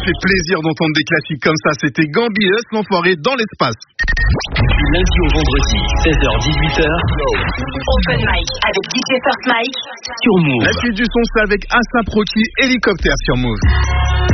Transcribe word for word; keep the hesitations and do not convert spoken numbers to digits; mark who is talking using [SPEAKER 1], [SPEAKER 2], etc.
[SPEAKER 1] fait plaisir d'entendre des classiques comme ça. C'était Gambius, l'enfoiré dans l'espace.
[SPEAKER 2] Du lundi au vendredi, seize heures dix-huit heures.
[SPEAKER 3] Open mic avec D J First Mike
[SPEAKER 2] Sur Move.
[SPEAKER 1] La suite du son, c'est avec Asap Rocky, Hélicoptère sur Move.